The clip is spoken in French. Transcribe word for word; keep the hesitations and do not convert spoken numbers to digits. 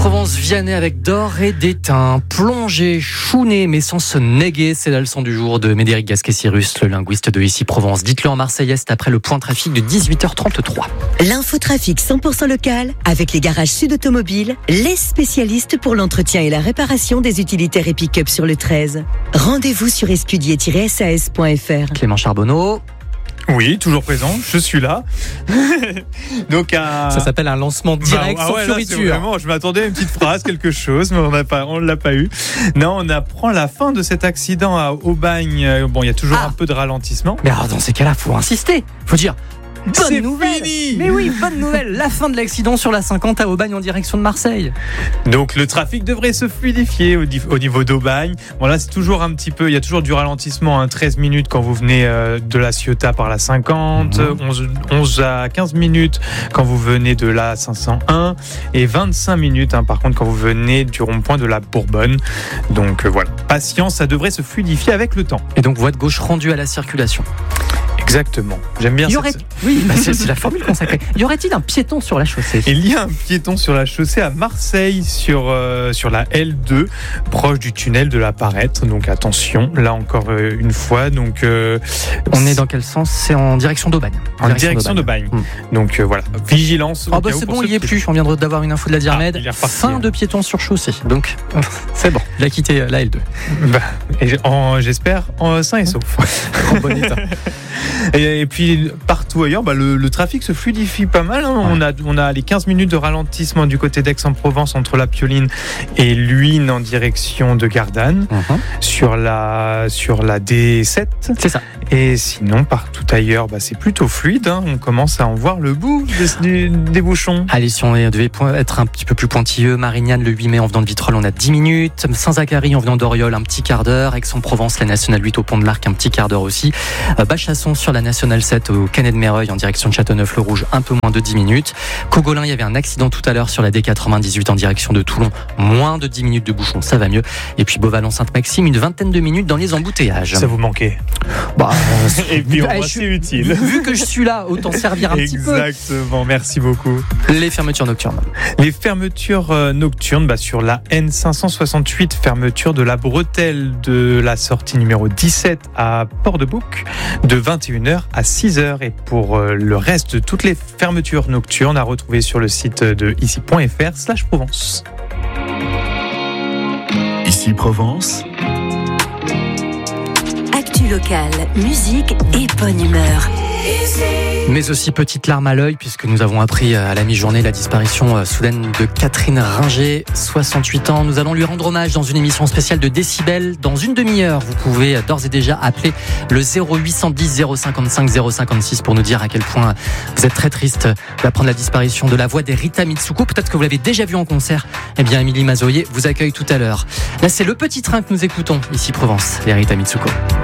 Provence Vianney avec d'or et d'étain, plongé, chouné mais sans se néguer, c'est la leçon du jour de Médéric Gasquet-Cyrus, le linguiste de Ici Provence. Dites-le en marseillaise après le point trafic de dix-huit heures trente-trois. L'infotrafic cent pour cent local avec les garages Sud Automobile, les spécialistes pour l'entretien et la réparation des utilitaires et pick-up sur le treize. Rendez-vous sur escudier tiret s a s point f r. Clément Charbonneau. Oui, toujours présent, je suis là. Donc un... Ça s'appelle un lancement direct bah, ah sans ouais, là, fioriture. Vraiment, je m'attendais à une petite phrase, quelque chose, mais on n'a pas, on l'a pas eu. Non, on apprend la fin de cet accident à Aubagne. Bon, il y a toujours Ah. un peu de ralentissement. Mais alors dans ces cas-là, faut insister, faut dire. Bonne C'est nouvelle. fini. Mais oui, bonne nouvelle. La fin de l'accident sur la cinquante à Aubagne en direction de Marseille. Donc le trafic devrait se fluidifier au, au niveau d'Aubagne. Bon là, c'est toujours un petit peu, il y a toujours du ralentissement, hein, treize minutes quand vous venez euh, de la Ciotat par la cinquante, Mmh. onze, onze à quinze minutes quand vous venez de la cinq cent un et vingt-cinq minutes hein, par contre quand vous venez du rond-point de la Bourbonne. Donc euh, voilà, patience, ça devrait se fluidifier avec le temps. Et donc voie de gauche rendue à la circulation. Exactement. J'aime bien Y cette... aurait... Oui, bah c'est, c'est la formule consacrée. Y aurait-il un piéton sur la chaussée ? Il y a un piéton sur la chaussée à Marseille, sur, euh, sur la L deux, proche du tunnel de la Parette. Donc attention, là encore euh, une fois. Donc, euh, On est dans quel sens ? C'est en direction d'Aubagne. en direction d'Aubagne. Hum. Donc euh, voilà, vigilance. Ah au bah cas où c'est pour bon, ceux il y est qui- plus. On vient d'avoir une info de la Diarmed. Ah, il est reparti, Fin hein. de piéton sur chaussée. Donc c'est bon. Il a quitté la L deux. Bah, et en- j'espère en sain et sauf. En bon état. Et, et puis partout ailleurs, bah, le, le trafic se fluidifie pas mal. Hein. On a on a les quinze minutes de ralentissement du côté d'Aix-en-Provence entre la Pioline et Luynes en direction de Gardanne Mhm. sur la sur la D sept. C'est ça. Et sinon partout ailleurs, bah, c'est plutôt fluide. Hein. On commence à en voir le bout des, des, des bouchons. Allez, si on devait point- être un petit peu plus pointilleux, Marignane le huit mai en venant de Vitrolles, on a dix minutes. Saint-Zacharie en venant d'Oriol, un petit quart d'heure. Aix-en-Provence, la nationale huit au Pont de l'Arc, un petit quart d'heure aussi. Euh, Bachasson sur la nationale sept au Canet de Méreuil en direction de Châteauneuf-le-Rouge, un peu moins de dix minutes. Cogolin, il y avait un accident tout à l'heure sur la D quatre-vingt-dix-huit en direction de Toulon, moins de dix minutes de bouchon, ça va mieux. Et puis Beauvalon-Sainte-Maxime, une vingtaine de minutes dans les embouteillages. Ça vous manquait. Bah, Et puis, Ah, on voit, je- c'est utile. vu que je suis là, autant servir un petit peu. Exactement, merci beaucoup. Les fermetures nocturnes. Les fermetures euh, nocturnes bah, sur la N cinq cent soixante-huit, fermeture de la bretelle de la sortie numéro dix-sept à Port-de-Bouc de vingt et une heures à six heures. Et pour euh, le reste de toutes les fermetures nocturnes à retrouver sur le site de ici point f r slash Provence. Ici Provence, Actu local, musique et bonne humeur. Mais aussi petite larme à l'œil puisque nous avons appris à la mi-journée la disparition euh, soudaine de Catherine Ringer, soixante-huit ans. Nous allons lui rendre hommage dans une émission spéciale de Décibel. Dans une demi-heure, vous pouvez d'ores et déjà appeler le zéro huit cent dix zéro cinquante-cinq zéro cinquante-six pour nous dire à quel point vous êtes très triste d'apprendre la disparition de la voix des Rita Mitsuko. Peut-être que vous l'avez déjà vu en concert. Eh bien, Émilie Mazoyer vous accueille tout à l'heure. Là, c'est le petit train que nous écoutons ici Provence, les Rita Mitsuko.